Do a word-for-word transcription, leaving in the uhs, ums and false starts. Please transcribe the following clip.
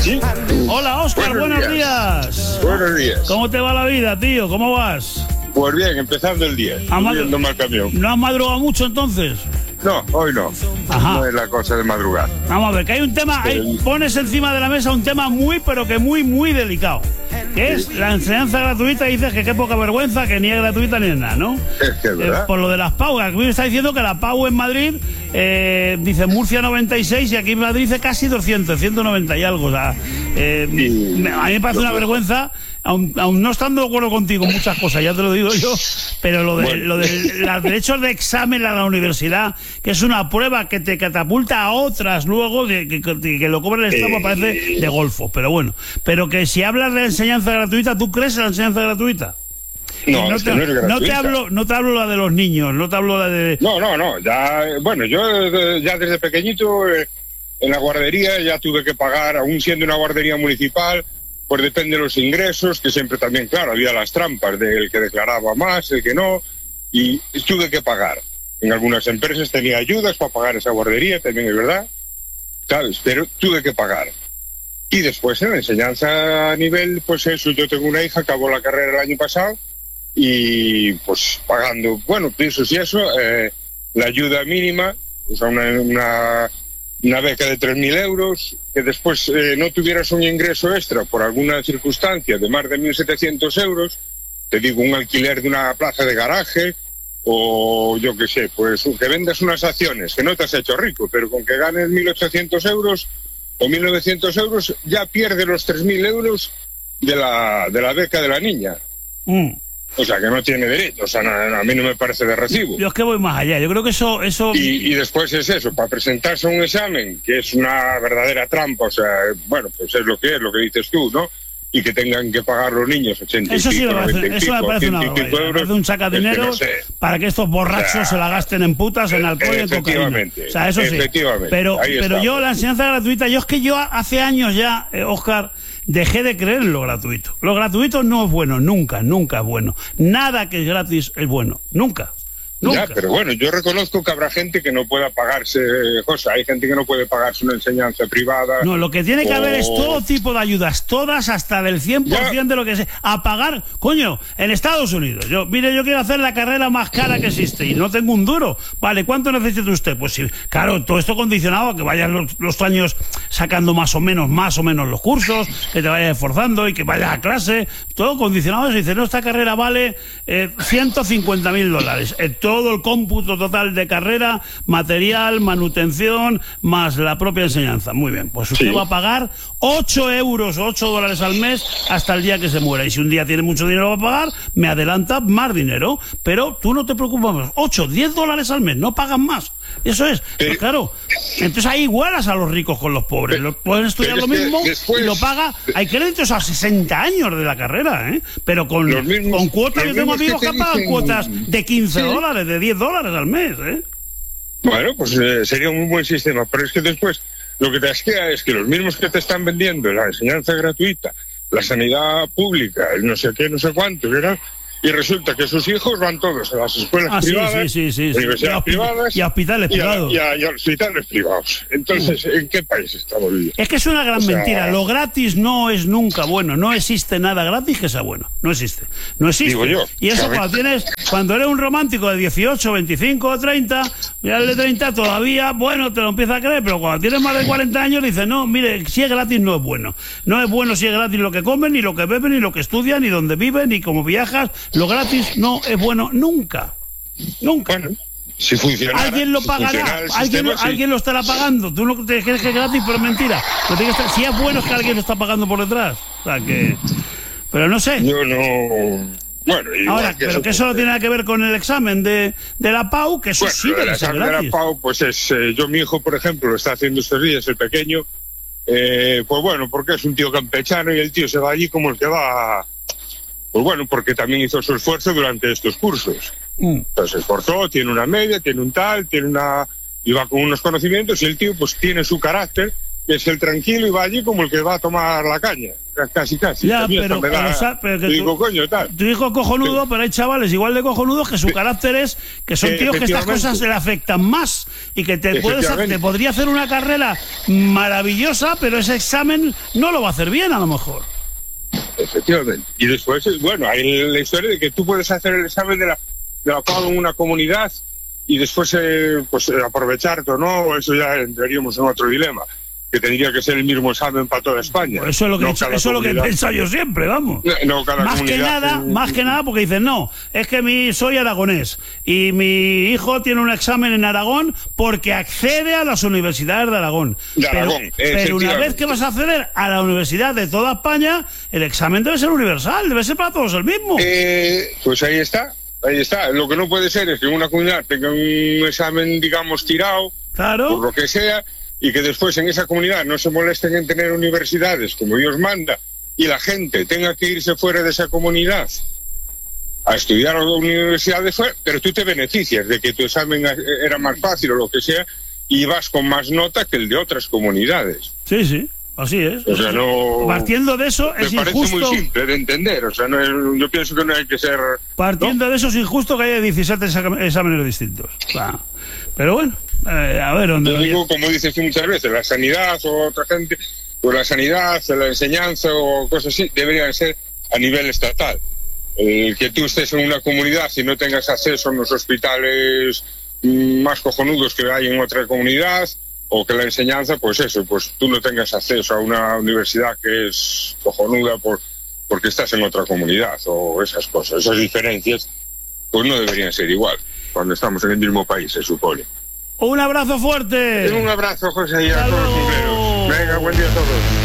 Sí. Hola, Óscar, buenos, buenos días. días. Buenos días. ¿Cómo te va la vida, tío? ¿Cómo vas? Pues bien, empezando el día. Subiendo mal camión. ¿No has madrugado mucho entonces? No, hoy no. Ajá. No es la cosa de madrugar. Vamos a ver, que hay un tema, hay, pones encima de la mesa un tema muy, pero que muy, muy delicado. Que es la enseñanza gratuita, y dices que qué poca vergüenza, que ni es gratuita ni es nada, ¿no? Es que es verdad. Eh, por lo de las P A U, aquí me está diciendo que la P A U en Madrid, eh, dice Murcia noventa y seis y aquí en Madrid dice casi doscientos, ciento noventa y algo. O sea, eh, y, a mí me parece una vergüenza. Aún, aún no estando de acuerdo contigo en muchas cosas, ya te lo digo yo, pero lo de, bueno. lo de los derechos de examen a la universidad, que es una prueba que te catapulta a otras luego, de, que, que, que lo cobra el Estado, me parece de golfo, pero bueno. Pero que si hablas de enseñanza gratuita, ¿tú crees en la enseñanza gratuita? No, no, es te, que no, es gratuita. no te hablo, no te hablo la de los niños, no te hablo la de... No, no, no, ya, bueno, yo ya desde pequeñito eh, en la guardería ya tuve que pagar, aún siendo una guardería municipal, pues depende de los ingresos, que siempre también, claro, había las trampas del que declaraba más, el que no, y tuve que pagar. En algunas empresas tenía ayudas para pagar esa guardería, también es verdad, ¿sabes? Pero tuve que pagar. Y después en la enseñanza a nivel, pues eso, yo tengo una hija, acabó la carrera el año pasado, y pues pagando, bueno, piensos y eso, eh, la ayuda mínima, o sea, una... una una beca de tres mil euros, que después eh, no tuvieras un ingreso extra por alguna circunstancia de más de mil setecientos euros, te digo, un alquiler de una plaza de garaje, o yo qué sé, pues que vendas unas acciones, que no te has hecho rico, pero con que ganes mil ochocientos euros o mil novecientos euros, ya pierdes los tres mil euros de la, de la beca de la niña. Mm. O sea, que no tiene derecho, o sea, no, no, a mí no me parece de recibo. Yo es que voy más allá, yo creo que eso... eso... Y, y después es eso, para presentarse a un examen, que es una verdadera trampa, o sea, bueno, pues es lo que es, lo que dices tú, ¿no? Y que tengan que pagar los niños ochenta eso y pico, sí me parece, noventa y eso pico, me parece una euros, me parece un saca dinero es que no sé. Para que estos borrachos, o sea, se la gasten en putas, en alcohol y en cocaína. O sea, eso sí. Pero, pero yo, la enseñanza gratuita, yo es que yo hace años ya, eh, Óscar, dejé de creer en lo gratuito. Lo gratuito no es bueno, nunca, nunca es bueno. Nada que es gratis es bueno, nunca. Nunca. Ya, pero bueno, yo reconozco que habrá gente que no pueda pagarse cosas, hay gente que no puede pagarse una enseñanza privada. No, lo que tiene que o... haber es todo tipo de ayudas, todas hasta del cien por ciento ya. De lo que sea. A pagar, coño, en Estados Unidos. Yo, mire, yo quiero hacer la carrera más cara que existe y no tengo un duro. Vale, ¿cuánto necesita usted? Pues sí, claro, todo esto condicionado a que vayas los, los años sacando más o menos, más o menos los cursos, que te vayas esforzando y que vayas a clase, todo condicionado. Se dice, no, esta carrera vale eh, ciento cincuenta mil dólares. Eh, todo el cómputo total de carrera, material, manutención, más la propia enseñanza. Muy bien, pues usted sí. va a pagar ocho euros, ocho dólares al mes hasta el día que se muera. Y si un día tiene mucho dinero para pagar, me adelanta más dinero. Pero tú no te preocupes más. ocho, diez dólares al mes, no pagan más. Eso es. Pero, pues claro, entonces ahí igualas a los ricos con los pobres. Pero, pueden estudiar lo mismo después, y lo paga. Hay créditos a sesenta años de la carrera, ¿eh? Pero con, mismos, con cuotas, yo tengo amigos que, que pagan dicen... cuotas de quince sí. dólares, de diez dólares al mes, ¿eh? Bueno, pues eh, sería un muy buen sistema, pero es que después lo que te asquea es que los mismos que te están vendiendo la enseñanza gratuita, la sanidad pública, el no sé qué, no sé cuánto, ¿verdad? Y resulta que sus hijos van todos a las escuelas ah, privadas, sí, sí, sí, sí, universidades sí. privadas y a hospitales y a, privados. Y a, y a hospitales privados. Entonces, ¿en qué país estamos viviendo? Es que es una gran o sea, mentira. Lo gratis no es nunca bueno. No existe nada gratis que sea bueno. No existe. No existe. Digo yo. Y eso ¿sabes? cuando tienes, cuando eres un romántico de dieciocho, veinticinco o treinta, ya el de treinta todavía, bueno, te lo empieza a creer, pero cuando tienes más de cuarenta años dices, no, mire, si es gratis no es bueno. No es bueno si es gratis lo que comen, ni lo que beben, ni lo que estudian, ni donde viven, ni cómo viajas. Lo gratis no es bueno nunca. Nunca. Bueno, si funciona. Alguien lo si pagará. Alguien, sistema, alguien sí. lo estará pagando. Tú no te crees que es gratis, pero es mentira. Pero tiene que estar, si es bueno es que alguien lo está pagando por detrás. O sea que. Pero no sé. Yo no. Bueno, ahora, que pero que eso no tiene nada que ver con el examen de, de la P A U, que eso bueno, sí debe ser gratis. De la P A U, pues es. Eh, yo, mi hijo, por ejemplo, lo está haciendo estos días, el pequeño. Eh, pues bueno, porque es un tío campechano y el tío se va allí como el que va. A, pues bueno, porque también hizo su esfuerzo durante estos cursos. Mm. Entonces se esforzó, tiene una media, tiene un tal, tiene una... y va con unos conocimientos y el tío pues tiene su carácter es el tranquilo y va allí como el que va a tomar la caña. Casi, casi. Ya, pero, da, pero, sa- pero que digo, tu, coño, tal. tu hijo es cojonudo, sí. Pero hay chavales igual de cojonudos que su carácter es que son Eh, tíos que estas cosas le afectan más y que te, puedes, te podría hacer una carrera maravillosa, pero ese examen no lo va a hacer bien a lo mejor. Efectivamente. Y después, bueno, hay la historia de que tú puedes hacer el examen de la, de la paga en una comunidad y después eh, pues aprovecharte o no, eso ya entraríamos en otro dilema. Que tendría que ser el mismo examen para toda España. Pues eso es lo que, no eso es lo que he pensado yo siempre, vamos. No, no, cada más que nada, en... más que nada porque dicen, no, es que mi, soy aragonés y mi hijo tiene un examen en Aragón porque accede a las universidades de Aragón. De Aragón, pero, pero una vez que vas a acceder a la universidad de toda España, el examen debe ser universal, debe ser para todos el mismo. Eh, pues ahí está, ahí está. Lo que no puede ser es que una comunidad tenga un examen, digamos, tirado, claro, por lo que sea, y que después en esa comunidad no se molesten en tener universidades como Dios manda y la gente tenga que irse fuera de esa comunidad a estudiar a la universidad de fuera, pero tú te beneficias de que tu examen era más fácil o lo que sea y vas con más nota que el de otras comunidades. Sí, sí, así es. O sea, no... Partiendo de eso es me injusto... parece muy simple de entender, o sea, no es... yo pienso que no hay que ser... Partiendo ¿no? de eso es injusto que haya diecisiete exámenes distintos. Claro. Pero bueno, eh, a ver dónde... Yo digo, como dices tú muchas veces, la sanidad o otra gente, pues la sanidad, la enseñanza o cosas así, deberían ser a nivel estatal. El que tú estés en una comunidad y no tengas acceso a los hospitales más cojonudos que hay en otra comunidad, o que la enseñanza, pues eso, pues tú no tengas acceso a una universidad que es cojonuda por, porque estás en otra comunidad, o esas cosas, esas diferencias, pues no deberían ser igual, cuando estamos en el mismo país, se supone. Un abrazo fuerte. Un abrazo, José, y a todos los cumpleaños. Venga, buen día a todos.